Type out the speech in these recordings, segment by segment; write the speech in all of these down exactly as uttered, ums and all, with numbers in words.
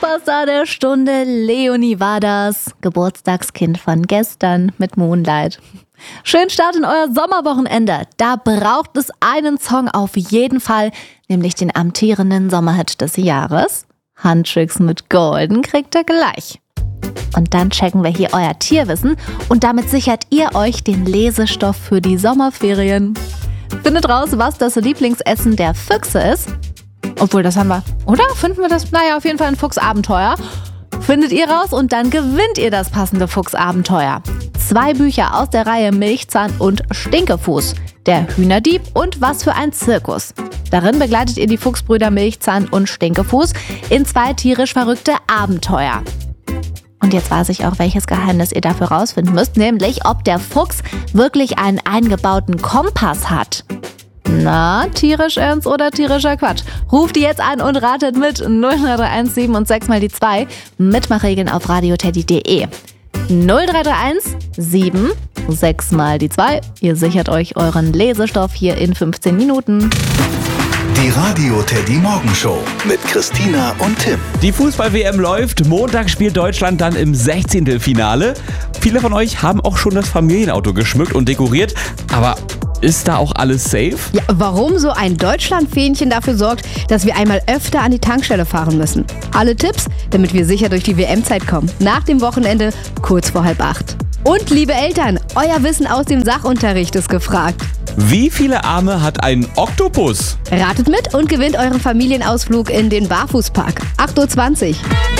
Superstar der Stunde, Leonie war das. Geburtstagskind von gestern mit Moonlight. Schönen Start in euer Sommerwochenende. Da braucht es einen Song auf jeden Fall, nämlich den amtierenden Sommerhit des Jahres. Handtricks mit Golden kriegt ihr gleich. Und dann checken wir hier euer Tierwissen und damit sichert ihr euch den Lesestoff für die Sommerferien. Findet raus, was das Lieblingsessen der Füchse ist. Obwohl, das haben wir, oder? Finden wir das? Naja, auf jeden Fall ein Fuchsabenteuer. Findet ihr raus und dann gewinnt ihr das passende Fuchsabenteuer. Zwei Bücher aus der Reihe Milchzahn und Stinkefuß. Der Hühnerdieb und Was für ein Zirkus. Darin begleitet ihr die Fuchsbrüder Milchzahn und Stinkefuß in zwei tierisch verrückte Abenteuer. Und jetzt weiß ich auch, welches Geheimnis ihr dafür rausfinden müsst, nämlich ob der Fuchs wirklich einen eingebauten Kompass hat. Na, tierisch ernst oder tierischer Quatsch? Ruft die jetzt an und ratet mit null drei drei eins sieben und sechs mal die zwei. Mitmachregeln auf radioteddy punkt de. null drei drei eins sieben sechs mal die zwei. Ihr sichert euch euren Lesestoff hier in fünfzehn Minuten. Die Radio-Teddy Morgenshow mit Christina und Tim. Die Fußball-W M läuft. Montag spielt Deutschland dann im Sechzehntelfinale. Viele von euch haben auch schon das Familienauto geschmückt und dekoriert. Aber ist da auch alles safe? Ja, warum so ein Deutschland-Fähnchen dafür sorgt, dass wir einmal öfter an die Tankstelle fahren müssen. Alle Tipps, damit wir sicher durch die W M-Zeit kommen. Nach dem Wochenende, kurz vor halb acht. Und liebe Eltern, euer Wissen aus dem Sachunterricht ist gefragt. Wie viele Arme hat ein Oktopus? Ratet mit und gewinnt euren Familienausflug in den Barfußpark. acht Uhr zwanzig.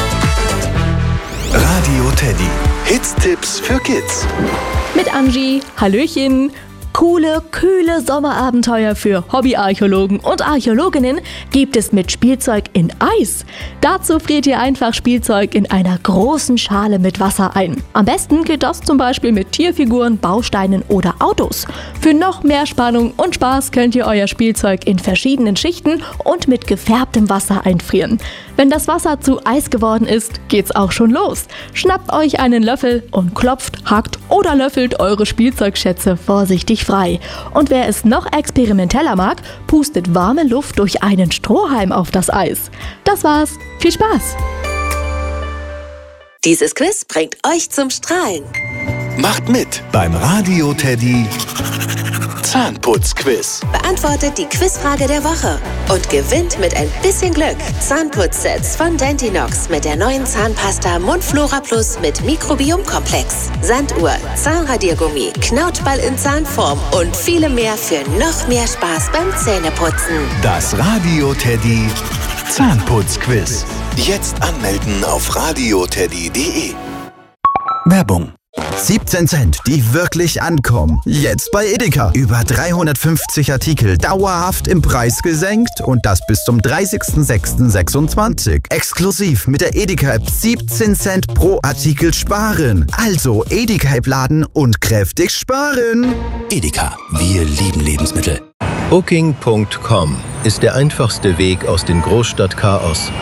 Radio Teddy. Hits-Tipps für Kids. Mit Angie. Hallöchen. Coole, kühle Sommerabenteuer für Hobbyarchäologen und Archäologinnen gibt es mit Spielzeug in Eis. Dazu friert ihr einfach Spielzeug in einer großen Schale mit Wasser ein. Am besten geht das zum Beispiel mit Tierfiguren, Bausteinen oder Autos. Für noch mehr Spannung und Spaß könnt ihr euer Spielzeug in verschiedenen Schichten und mit gefärbtem Wasser einfrieren. Wenn das Wasser zu Eis geworden ist, geht's auch schon los. Schnappt euch einen Löffel und klopft, hackt oder löffelt eure Spielzeugschätze vorsichtig frei. Und wer es noch experimenteller mag, pustet warme Luft durch einen Strohhalm auf das Eis. Das war's. Viel Spaß! Dieses Quiz bringt euch zum Strahlen. Macht mit beim Radio Teddy Zahnputz-Quiz. Beantwortet die Quizfrage der Woche und gewinnt mit ein bisschen Glück Zahnputzsets von Dentinox mit der neuen Zahnpasta Mundflora Plus mit Mikrobiomkomplex, Sanduhr, Zahnradiergummi, Knautball in Zahnform und viele mehr für noch mehr Spaß beim Zähneputzen. Das Radio Teddy Zahnputz-Quiz. Jetzt anmelden auf radioteddy punkt de. Werbung. siebzehn Cent, die wirklich ankommen. Jetzt bei Edeka. Über dreihundertfünfzig Artikel dauerhaft im Preis gesenkt und das bis zum dreißigsten sechsten sechsundzwanzig. Exklusiv mit der Edeka-App siebzehn Cent pro Artikel sparen. Also Edeka-App laden und kräftig sparen. Edeka, wir lieben Lebensmittel. Booking Punkt com ist der einfachste Weg aus dem Großstadtchaos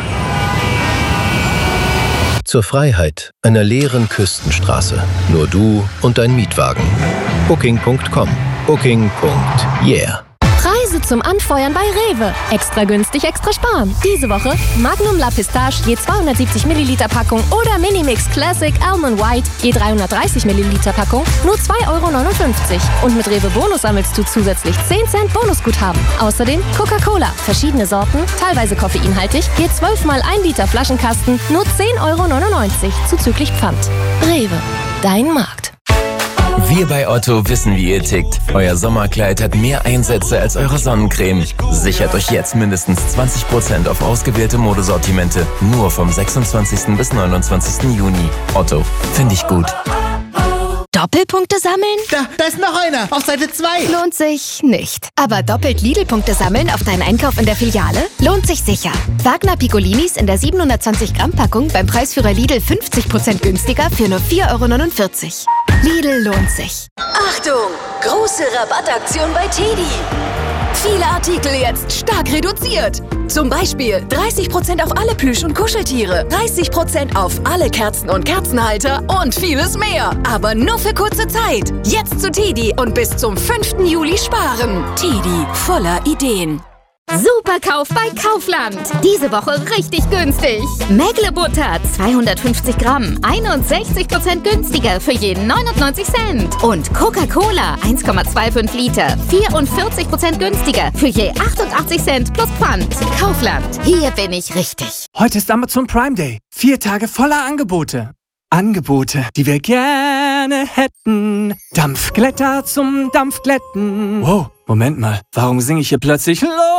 zur Freiheit einer leeren Küstenstraße. Nur du und dein Mietwagen. Booking Punkt com. Booking. Yeah. Preise zum Anfeuern bei Rewe. Extra günstig, extra sparen. Diese Woche Magnum La Pistache je zweihundertsiebzig Milliliter Packung oder Minimix Classic Almond White je dreihundertdreißig Milliliter Packung nur zwei Euro neunundfünfzig. Und mit Rewe Bonus sammelst du zusätzlich zehn Cent Bonusguthaben. Außerdem Coca-Cola, verschiedene Sorten, teilweise koffeinhaltig, je zwölf mal ein Liter Flaschenkasten nur zehn Euro neunundneunzig zuzüglich Pfand. Rewe, dein Markt. Wir bei Otto wissen, wie ihr tickt. Euer Sommerkleid hat mehr Einsätze als eure Sonnencreme. Sichert euch jetzt mindestens zwanzig Prozent auf ausgewählte Modesortimente. Nur vom sechsundzwanzigsten bis neunundzwanzigsten Juni. Otto, finde ich gut. Doppelpunkte sammeln? Da, da ist noch einer, auf Seite zwei. Lohnt sich nicht. Aber doppelt Lidl-Punkte sammeln auf deinen Einkauf in der Filiale? Lohnt sich sicher. Wagner Piccolinis in der siebenhundertzwanzig Gramm Packung beim Preisführer Lidl fünfzig Prozent günstiger für nur vier Euro neunundvierzig. Lidl lohnt sich. Achtung! Große Rabattaktion bei Teddy. Viele Artikel jetzt stark reduziert. Zum Beispiel dreißig Prozent auf alle Plüsch- und Kuscheltiere, dreißig Prozent auf alle Kerzen und Kerzenhalter und vieles mehr. Aber nur für kurze Zeit. Jetzt zu Teddy und bis zum fünften Juli sparen. Teddy, voller Ideen. Superkauf bei Kaufland. Diese Woche richtig günstig. Mägle Butter zweihundertfünfzig Gramm, einundsechzig Prozent günstiger für jeden neunundneunzig Cent. Und Coca-Cola eins Komma fünfundzwanzig Liter, vierundvierzig Prozent günstiger für je achtundachtzig Cent plus Pfand. Kaufland, hier bin ich richtig. Heute ist Amazon Prime Day. Vier Tage voller Angebote. Angebote, die wir gerne hätten. Dampfglätter zum Dampfglätten. Wow, Moment mal, warum singe ich hier plötzlich los?